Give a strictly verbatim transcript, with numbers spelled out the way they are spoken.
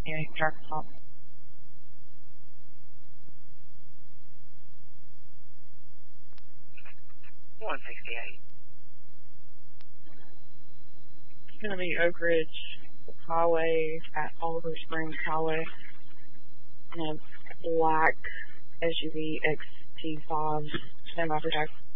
sixty-eight, track top. one sixty-eight. It's going to be Oak Ridge Highway at Oliver Springs Highway. And a black S U V X T five. Stand by for taxi.